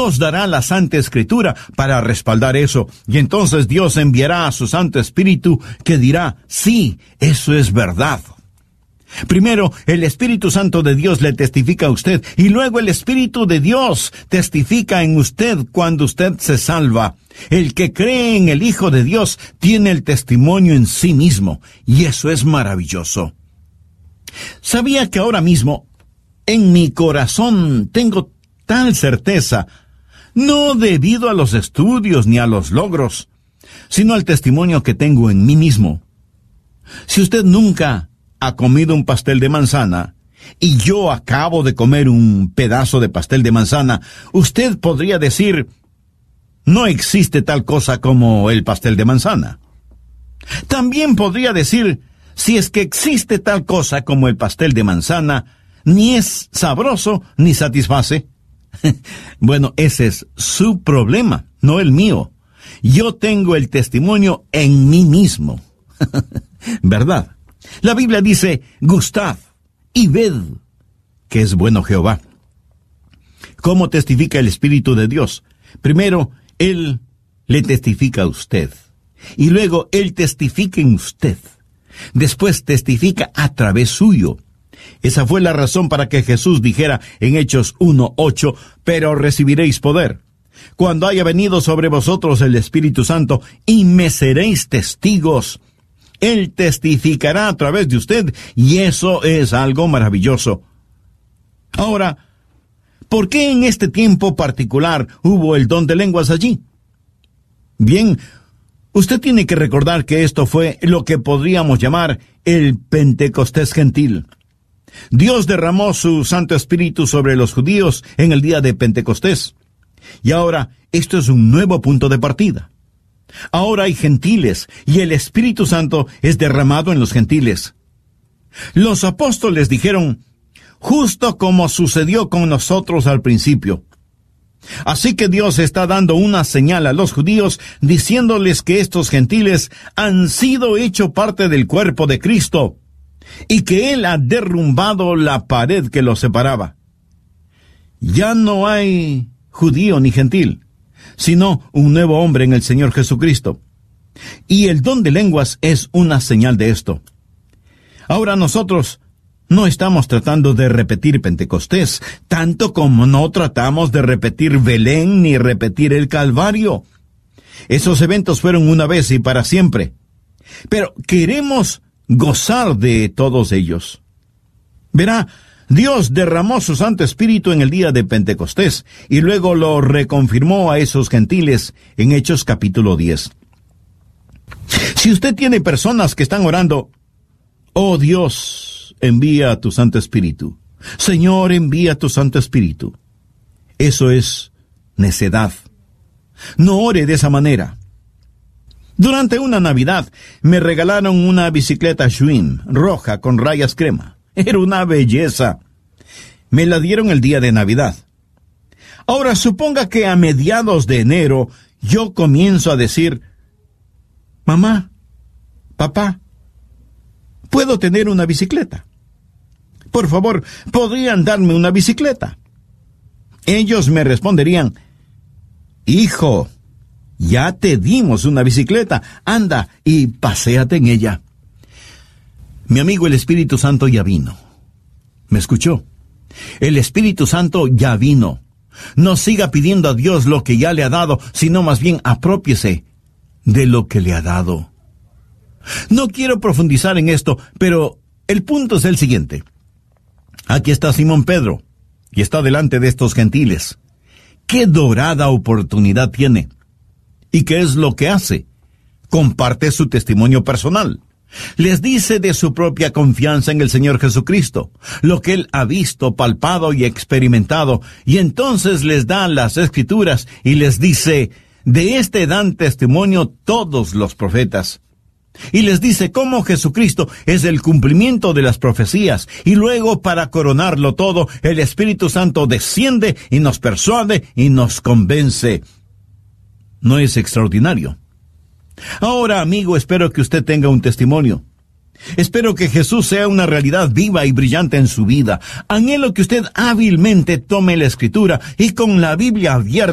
Dios dará la Santa Escritura para respaldar eso, y entonces Dios enviará a su Santo Espíritu que dirá, sí, eso es verdad. Primero, el Espíritu Santo de Dios le testifica a usted, y luego el Espíritu de Dios testifica en usted cuando usted se salva. El que cree en el Hijo de Dios tiene el testimonio en sí mismo, y eso es maravilloso. ¿Sabía que ahora mismo, en mi corazón, tengo tal certeza, no debido a los estudios ni a los logros, sino al testimonio que tengo en mí mismo? Si usted nunca ha comido un pastel de manzana, y yo acabo de comer un pedazo de pastel de manzana, usted podría decir, no existe tal cosa como el pastel de manzana. También podría decir, si es que existe tal cosa como el pastel de manzana, ni es sabroso ni satisface. Bueno, ese es su problema, no el mío. Yo tengo el testimonio en mí mismo. ¿Verdad? La Biblia dice, gustad y ved que es bueno Jehová. ¿Cómo testifica el Espíritu de Dios? Primero, Él le testifica a usted. Y luego, Él testifica en usted. Después testifica a través suyo. Esa fue la razón para que Jesús dijera en Hechos 1:8, pero recibiréis poder cuando haya venido sobre vosotros el Espíritu Santo, y me seréis testigos. Él testificará a través de usted, y eso es algo maravilloso. Ahora, ¿por qué en este tiempo particular hubo el don de lenguas allí? Bien, usted tiene que recordar que esto fue lo que podríamos llamar el Pentecostés gentil. Dios derramó su Santo Espíritu sobre los judíos en el día de Pentecostés. Y ahora, esto es un nuevo punto de partida. Ahora hay gentiles, y el Espíritu Santo es derramado en los gentiles. Los apóstoles dijeron, justo como sucedió con nosotros al principio. Así que Dios está dando una señal a los judíos, diciéndoles que estos gentiles han sido hecho parte del cuerpo de Cristo, y que Él ha derrumbado la pared que los separaba. Ya no hay judío ni gentil, sino un nuevo hombre en el Señor Jesucristo. Y el don de lenguas es una señal de esto. Ahora nosotros no estamos tratando de repetir Pentecostés, tanto como no tratamos de repetir Belén ni repetir el Calvario. Esos eventos fueron una vez y para siempre. Pero queremos gozar de todos ellos. Verá, Dios derramó su Santo Espíritu en el día de Pentecostés y luego lo reconfirmó a esos gentiles en Hechos capítulo 10. Si usted tiene personas que están orando, oh Dios, envía tu Santo Espíritu. Señor, envía tu Santo Espíritu. Eso es necedad. No ore de esa manera. Durante una Navidad me regalaron una bicicleta Schwinn roja con rayas crema. Era una belleza. Me la dieron el día de Navidad. Ahora suponga que a mediados de enero yo comienzo a decir, mamá, papá, ¿puedo tener una bicicleta? Por favor, ¿podrían darme una bicicleta? Ellos me responderían, hijo, ya te dimos una bicicleta, anda y paséate en ella. Mi amigo, el Espíritu Santo ya vino. ¿Me escuchó? El Espíritu Santo ya vino. No siga pidiendo a Dios lo que ya le ha dado, sino más bien apropiese de lo que le ha dado. No quiero profundizar en esto, pero el punto es el siguiente. Aquí está Simón Pedro, y está delante de estos gentiles. ¡Qué dorada oportunidad tiene! ¿Y qué es lo que hace? Comparte su testimonio personal. Les dice de su propia confianza en el Señor Jesucristo, lo que Él ha visto, palpado y experimentado, y entonces les da las Escrituras y les dice, de este dan testimonio todos los profetas. Y les dice cómo Jesucristo es el cumplimiento de las profecías, y luego para coronarlo todo, el Espíritu Santo desciende y nos persuade y nos convence. ¿No es extraordinario? Ahora, amigo, espero que usted tenga un testimonio. Espero que Jesús sea una realidad viva y brillante en su vida. Anhelo que usted hábilmente tome la Escritura y con la Biblia abierta